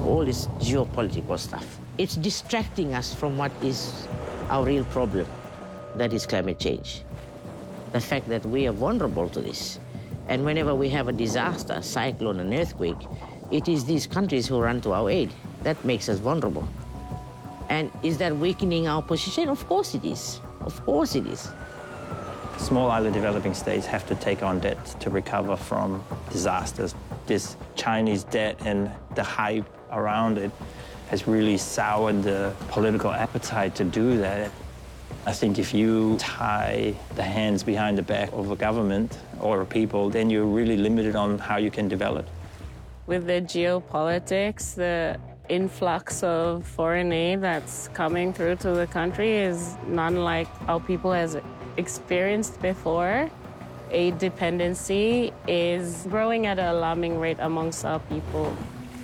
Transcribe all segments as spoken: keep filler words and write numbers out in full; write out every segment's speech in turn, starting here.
all this geopolitical stuff. It's distracting us from what is our real problem, that is climate change. The fact that we are vulnerable to this. And whenever we have a disaster, cyclone, an earthquake, it is these countries who run to our aid. That makes us vulnerable. And is that weakening our position? Of course it is. Of course it is. Small island developing states have to take on debt to recover from disasters. This Chinese debt and the hype around it has really soured the political appetite to do that. I think if you tie the hands behind the back of a government or a people, then you're really limited on how you can develop. With the geopolitics, the influx of foreign aid that's coming through to the country is not like how people has experienced before. Aid dependency is growing at an alarming rate amongst our people.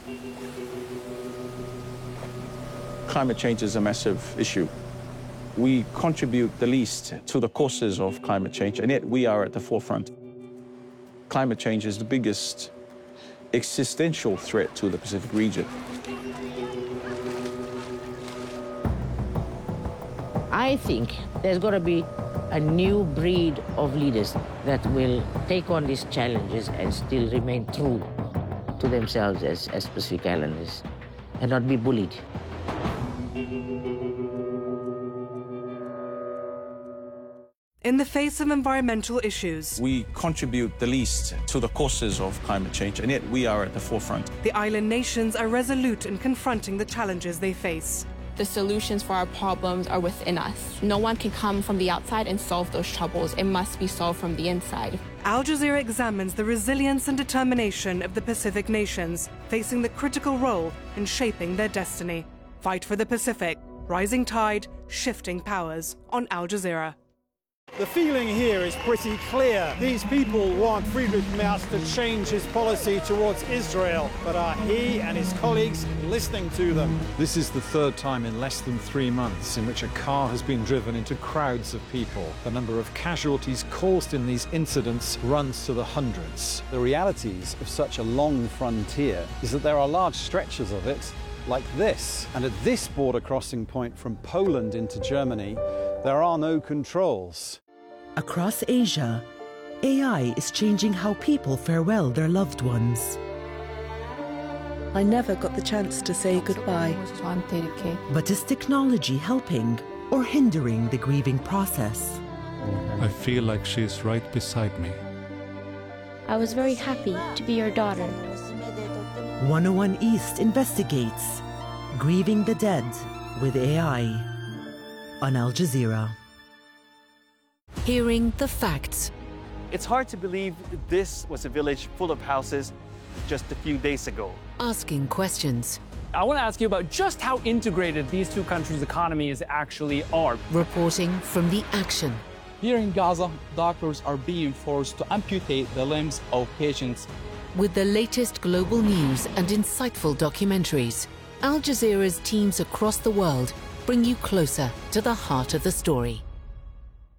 Climate change is a massive issue. We contribute the least to the causes of climate change, and yet we are at the forefront. Climate change is the biggest existential threat to the Pacific region. I think there's got to be a new breed of leaders that will take on these challenges and still remain true to themselves as, as Pacific Islanders and not be bullied. In the face of environmental issues, we contribute the least to the causes of climate change, and yet we are at the forefront. The island nations are resolute in confronting the challenges they face. The solutions for our problems are within us. No one can come from the outside and solve those troubles. It must be solved from the inside. Al Jazeera examines the resilience and determination of the Pacific nations, facing the critical role in shaping their destiny. Fight for the Pacific, rising tide, shifting powers, on Al Jazeera. The feeling here is pretty clear. These people want Friedrich Merz to change his policy towards Israel, but are he and his colleagues listening to them? This is the third time in less than three months in which a car has been driven into crowds of people. The number of casualties caused in these incidents runs to the hundreds. The realities of such a long frontier is that there are large stretches of it like this. And at this border crossing point from Poland into Germany, there are no controls. Across Asia, A I is changing how people farewell their loved ones. I never got the chance to say goodbye. But is technology helping or hindering the grieving process? I feel like she's right beside me. I was very happy to be your daughter. one oh one East investigates Grieving the Dead with A I on Al Jazeera. Hearing the facts. It's hard to believe this was a village full of houses just a few days ago. Asking questions. I want to ask you about just how integrated these two countries' economies actually are. Reporting from the action. Here in Gaza, doctors are being forced to amputate the limbs of patients. With the latest global news and insightful documentaries, Al Jazeera's teams across the world bring you closer to the heart of the story.